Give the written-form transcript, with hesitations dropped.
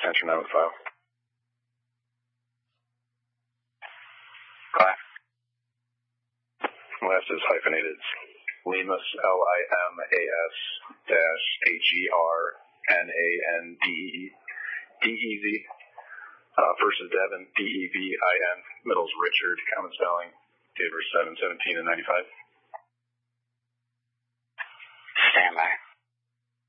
enter now with file. Last is hyphenated. Limas, Limas, -HERNANDEZ. First is Devin, DEVIN. Middle is Richard, common spelling. Date of birth 7/17 and 95.